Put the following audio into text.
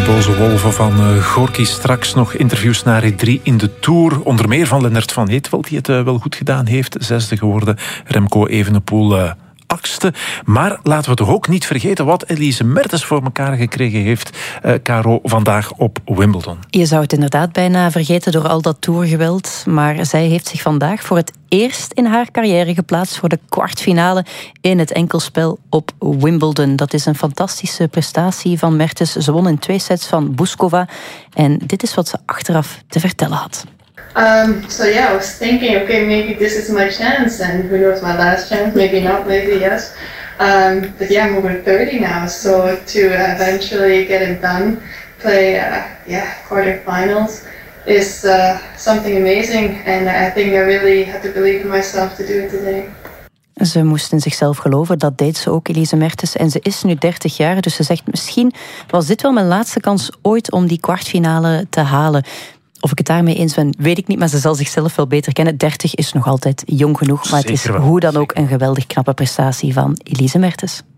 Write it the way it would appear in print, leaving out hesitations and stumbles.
Boze Wolven van Gorky. Straks nog interviews naar E3 in de Tour. Onder meer van Lennart van Heetveld, die het wel goed gedaan heeft. 6e geworden. Remco Evenepoel 8e. Maar laten we toch ook niet vergeten wat Elise Mertens voor elkaar gekregen heeft, Caro, vandaag op Wimbledon. Je zou het inderdaad bijna vergeten door al dat tourgeweld. Maar zij heeft zich vandaag voor het eerst in haar carrière geplaatst voor de kwartfinale in het enkelspel op Wimbledon. Dat is een fantastische prestatie van Mertens. Ze won in 2 sets van Bouzkova. En dit is wat ze achteraf te vertellen had. I was thinking, okay, maybe this is my chance, and who knows, my last chance, maybe not, maybe yes. But yeah, I'm over 30 now, so to eventually get it done, play, quarterfinals is something amazing, and I think I really had to believe in myself to do it today. Ze moest in zichzelf geloven, dat deed ze ook, Elise Mertens. En ze is nu 30 jaar, dus ze zegt, misschien was dit wel mijn laatste kans ooit om die kwartfinale te halen. Of ik het daarmee eens ben, weet ik niet, maar ze zal zichzelf wel beter kennen. 30 is nog altijd jong genoeg, maar het is hoe dan ook een geweldig knappe prestatie van Elise Mertens.